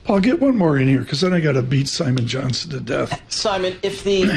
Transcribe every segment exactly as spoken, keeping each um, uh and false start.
Paul, get one more in here, because then I got to beat Simon Johnson to death. Simon, if the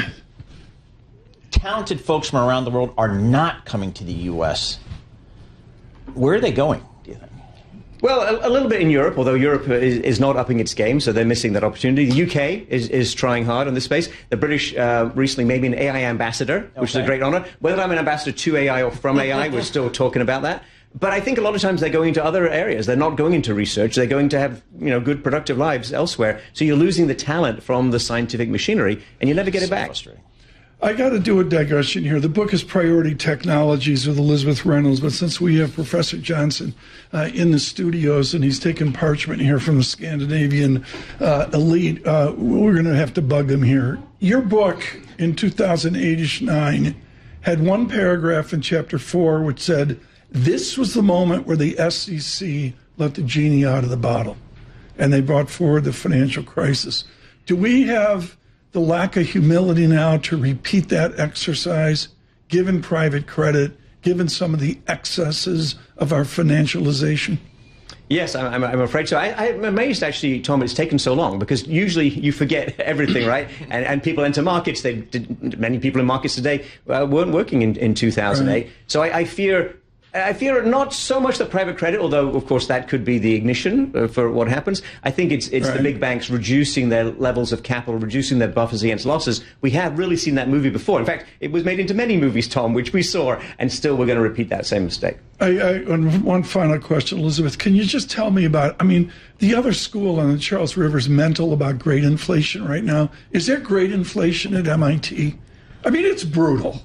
talented folks from around the world are not coming to the U S, where are they going, do you think? Well, a, a little bit in Europe, although Europe is, is not upping its game, so they're missing that opportunity. The U K is, is trying hard on this space. The British uh, recently made me an A I ambassador, which okay. is a great honor. Whether I'm an ambassador to A I or from A I, we're still talking about that. But I think a lot of times they're going into other areas. They're not going into research. They're going to have, you know, good, productive lives elsewhere. So you're losing the talent from the scientific machinery, and you never get it back. I got to do a digression here. The book is Priority Technologies with Elizabeth Reynolds, but since we have Professor Johnson uh, in the studios and he's taken parchment here from the Scandinavian uh, elite, uh, we're going to have to bug him here. Your book in two thousand eight nine had one paragraph in chapter four which said, this was the moment where the S E C let the genie out of the bottle, and they brought forward the financial crisis. Do we have the lack of humility now to repeat that exercise, given private credit, given some of the excesses of our financialization? Yes, I'm, I'm afraid so. I, I'm amazed, actually, Tom, it's taken so long, because usually you forget everything, right? And, and people enter markets. They did, many people in markets today uh, weren't working in, in two thousand eight. Right. So I, I fear... I fear not so much the private credit, although, of course, that could be the ignition uh, for what happens. I think it's it's right. the big banks reducing their levels of capital, reducing their buffers against losses. We have really seen that movie before. In fact, it was made into many movies, Tom, which we saw, and still we're going to repeat that same mistake. I, I, one final question, Elizabeth. Can you just tell me about, I mean, the other school on the Charles River's mental about great inflation right now? Is there great inflation at M I T? I mean, it's brutal.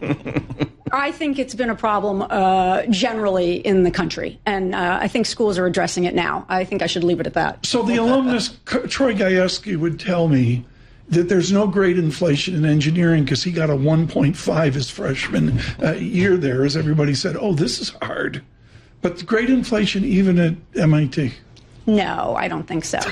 I think it's been a problem uh, generally in the country, and uh, I think schools are addressing it now. I think I should leave it at that. So the alumnus, Troy Gajewski, would tell me that there's no great inflation in engineering because he got a one point five his freshman uh, year there, as everybody said, oh, this is hard. But great inflation even at M I T. No, I don't think so.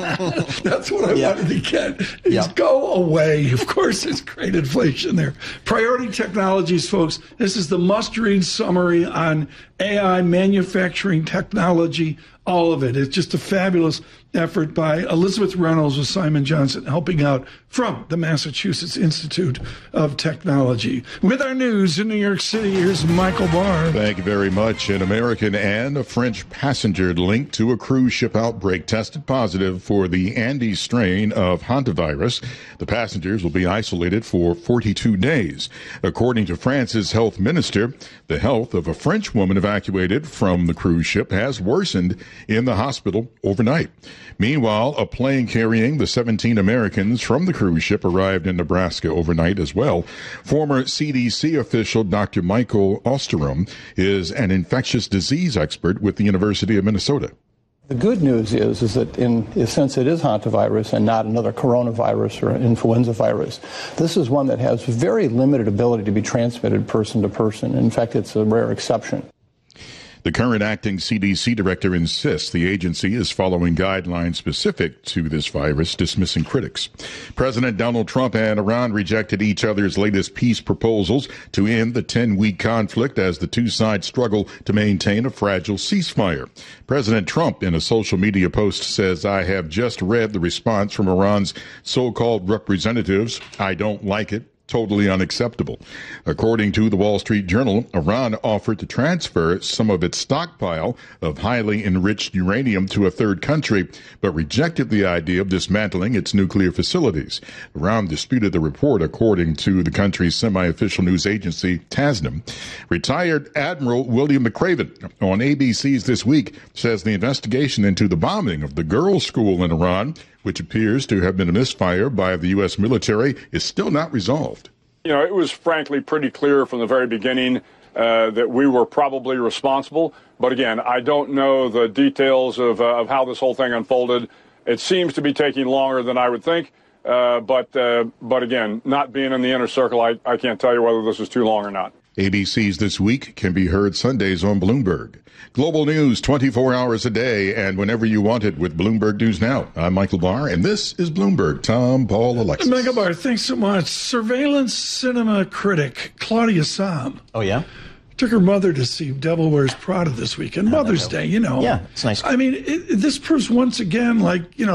That's what I yeah. wanted to get. Is yeah. go away. Of course, there's great inflation there. Priority Technologies, folks. This is the must-read summary on A I, manufacturing technology, all of it. It's just a fabulous effort by Elizabeth Reynolds with Simon Johnson, helping out from the Massachusetts Institute of Technology. With our news in New York City, here's Michael Barr. Thank you very much. An American and a French passenger linked to a cruise ship outbreak tested positive for the Andes strain of hantavirus. The passengers will be isolated for forty-two days. According to France's health minister, the health of a French woman evacuated from the cruise ship has worsened in the hospital overnight. Meanwhile, a plane carrying the seventeen Americans from the cruise ship arrived in Nebraska overnight as well. Former C D C official Doctor Michael Osterom is an infectious disease expert with the University of Minnesota. The good news is, is that in a sense it is hantavirus and not another coronavirus or influenza virus. This is one that has very limited ability to be transmitted person to person. In fact, it's a rare exception. The current acting C D C director insists the agency is following guidelines specific to this virus, dismissing critics. President Donald Trump and Iran rejected each other's latest peace proposals to end the ten-week conflict as the two sides struggle to maintain a fragile ceasefire. President Trump, in a social media post, says, I have just read the response from Iran's so-called representatives. I don't like it. Totally unacceptable. According to the Wall Street Journal, Iran offered to transfer some of its stockpile of highly enriched uranium to a third country, but rejected the idea of dismantling its nuclear facilities. Iran disputed the report, according to the country's semi-official news agency, Tasnim. Retired Admiral William McRaven on A B C's This Week says the investigation into the bombing of the girls' school in Iran, which appears to have been a misfire by the U S military, is still not resolved. You know, it was frankly pretty clear from the very beginning uh, that we were probably responsible. But again, I don't know the details of, uh, of how this whole thing unfolded. It seems to be taking longer than I would think. Uh, but uh, but again, not being in the inner circle, I, I can't tell you whether this is too long or not. A B C's This Week can be heard Sundays on Bloomberg. Global news twenty-four hours a day and whenever you want it with Bloomberg News Now. I'm Michael Barr, and this is Bloomberg. Tom, Paul, Alexis. Michael Barr, thanks so much. Surveillance cinema critic Claudia Sahm. Oh, yeah? Took her mother to see Devil Wears Prada this weekend. Mother's Day, you know. Yeah, it's nice. I mean, it, this proves once again, like, you know,